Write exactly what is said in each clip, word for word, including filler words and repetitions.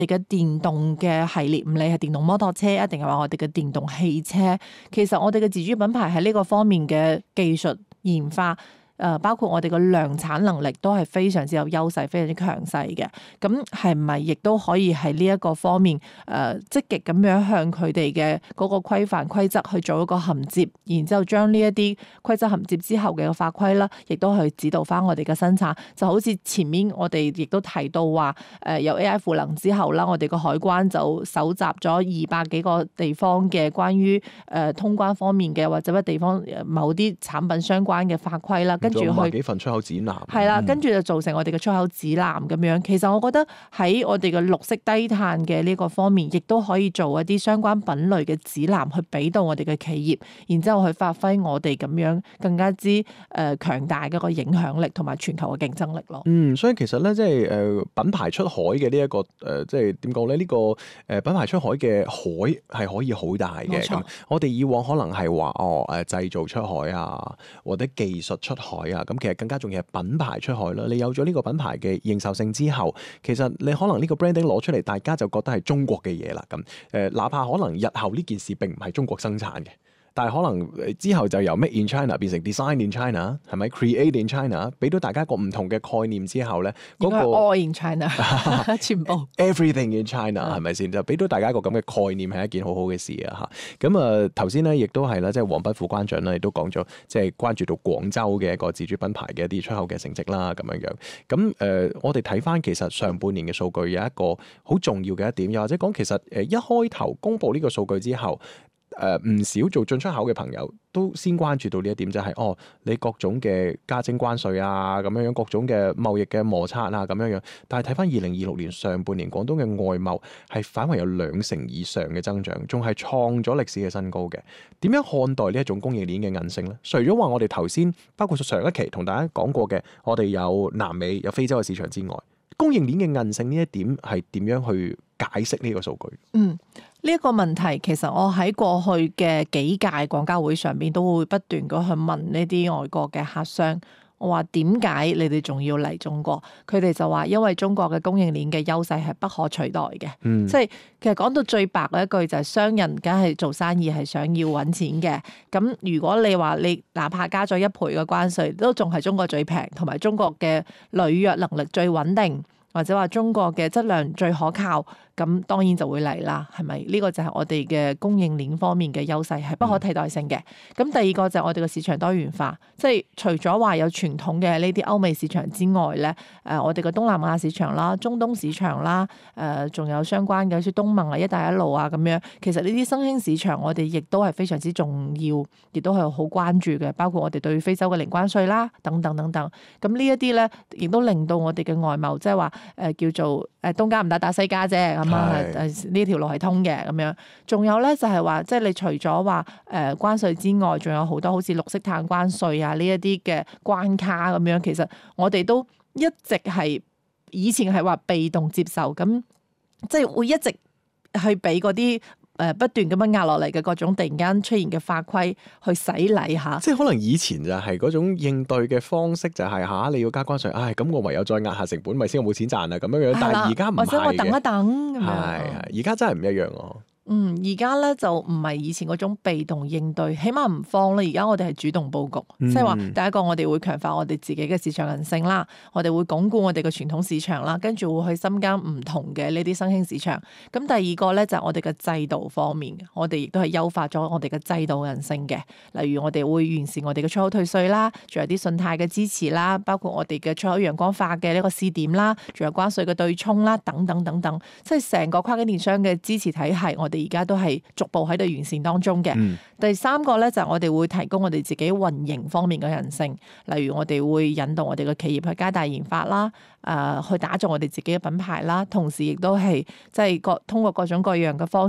哋嘅電動嘅系列，唔理係電動摩托車一定係話我哋嘅電動汽車，其實我哋嘅自主品牌喺呢個方面嘅技術研發。誒包括我哋嘅量產能力都係非常之有優勢，非常之強勢嘅。咁係唔係亦都可以喺呢一個方面誒、呃、積極咁樣向佢哋嘅嗰個規範規則去做一個銜接，然之後將呢一啲規則銜接之後嘅法規啦，亦都去指導翻我哋嘅生產。就好似前面我哋亦都提到話，誒、呃、有 A I 賦能之後啦，我哋個海關就搜集咗二百幾個地方嘅關於誒、呃、通關方面嘅或者乜地方某啲產品相關嘅法規啦。跟住去幾份出口指南， 係啦，跟住就造成我哋嘅出口指南咁樣。其實我覺得喺我哋嘅綠色低碳嘅呢個方面，亦都可以做一啲相關品類嘅指南，去俾到我哋嘅企業，然之後去發揮我哋咁樣更加之誒強大嘅一個影響力同埋全球嘅競爭力咯。 嗯，所以其實咧，即係誒品牌出海嘅呢一個誒，即係點講咧？呢個誒品牌出海嘅海係可以好大嘅。咁我哋以往可能係話哦誒製造出海啊，或者技術出海。啊，咁其實更加重要係品牌出海啦。你有咗呢個品牌嘅認受性之後，其實你可能呢個 branding 攞出嚟，大家就覺得係中國嘅嘢啦。咁誒，哪怕可能日後呢件事並唔係中國生產嘅。但係可能之後就由 Made in China 變成 Design in China， 係咪 Create in China？ 俾到大家一個唔同嘅概念之後咧，嗰、那個 All in China， 全部 Everything in China 係咪先？就俾到大家一個咁嘅概念係一件好好嘅事啊！嚇咁啊頭先咧亦都係啦，即係黃斌副關長咧亦都講咗，即係關注到廣州嘅一個自主品牌嘅一啲出口嘅成績啦，咁樣樣。咁誒、呃，我哋睇翻其實上半年嘅數據有一個好重要嘅一點，又或者講其實誒一開頭公布呢個數據之後。誒唔、呃、少做進出口嘅朋友都先關注到呢一點，就係、是、哦，你各種嘅加徵關稅啊，咁樣樣各種嘅貿易嘅摩擦啊，咁樣樣。但係睇翻二零二六年上半年廣東嘅外貿係反為有兩成以上嘅增長，仲係創咗歷史嘅新高嘅。點樣看待呢一種供應鏈嘅韌性呢？除咗話我哋頭先包括上一期同大家講過嘅，我哋有南美有非洲嘅市場之外，供應鏈嘅韌性呢一點係點樣去解釋呢個數據？ 嗯。呢一個問題其實我喺過去嘅幾屆廣交會上邊都會不斷咁去問呢啲外國嘅客商，我話點解你哋仲要嚟中國？佢哋就話因為中國嘅供應鏈嘅優勢係不可取代嘅。嗯、即係其實講到最白嘅一句就係商人梗係做生意係想要揾錢嘅。咁如果你話你哪怕加咗一倍嘅關稅，都仲係中國最平，同埋中國嘅履約能力最穩定。或者話中國嘅質量最可靠，咁當然就會嚟啦，係咪？呢個就係我哋嘅供應鏈方面嘅優勢，係不可替代性嘅。咁、嗯、第二個就係我哋嘅市場多元化，即係除咗話有傳統嘅呢啲歐美市場之外咧，誒我哋嘅東南亞市場啦、中東市場啦，誒仲有相關嘅好似東盟啊、一帶一路啊咁樣，其實呢啲新興市場我哋亦都係非常之重要，亦都係好關注嘅，包括我哋對非洲嘅零關稅啦，等等等等。咁呢一啲咧，亦都令到我哋嘅外貿即係話。誒、呃、叫做誒東家唔打打西家啫，咁啊誒呢條路係通嘅咁樣。仲有咧就係話，即係你除咗話誒關稅之外，仲有好多好似綠色碳關稅啊呢一啲嘅關卡咁樣。其實我哋都一直係以前係話被動接受，咁即係會一直去俾嗰啲。誒不斷咁樣壓落嚟嘅各種突然間出現嘅法規去洗禮下， 即係可能以前就係嗰種應對嘅方式就係、是、嚇、啊、你要加關稅，唉咁我唯有再壓下成本，咪先我冇錢賺啊咁樣樣。但係而家唔係嘅， 或者我等一等咁樣。 係係，而家真係唔一樣喎。 嗯，而家咧就唔係以前嗰種被動應對，起碼唔慌啦。而家我哋係主動佈局，嗯、即係話第一個我哋會強化我哋自己嘅市場韌性啦，我哋會鞏固我哋嘅傳統市場啦，跟住會去深耕唔同嘅呢啲新興市場。咁第二個咧就係我哋嘅制度方面，我哋亦都係優化咗我哋嘅制度韌性嘅。例如我哋會完善我哋嘅出口退稅啦，仲有啲信貸嘅支持啦，包括我哋嘅出口陽光化嘅呢個試點啦，仲有關稅嘅對沖啦，等等等等，即係成個跨境電商嘅支持體系，我哋而家都係逐步喺度完善當中嘅。嗯、第三個咧就係我哋會提供我哋自己運營方面嘅韌性，例如我哋會引導我哋嘅企業去加大研發啦，誒、呃、去打造我哋自己嘅品牌啦，同時亦都係即係各通過各種各樣嘅方式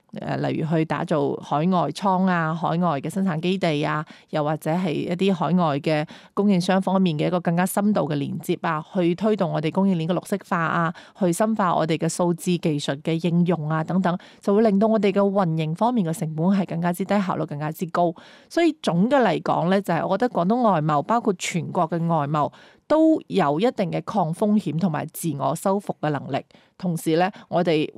誒，例如去打造海外倉啊、海外嘅生產基地啊，又或者係一啲海外嘅供應商方面嘅一個更加深度嘅連接啊，去推動我哋供應鏈嘅綠色化啊，去深化我哋嘅數字技術嘅應用啊等等，就會令到我哋嘅運營方面嘅成本係更加之低，效率更加之高。所以總嘅嚟講咧，就係我覺得廣東外貿包括全國嘅外貿都有一定嘅抗風險同埋自我修復嘅能力，同時咧，我哋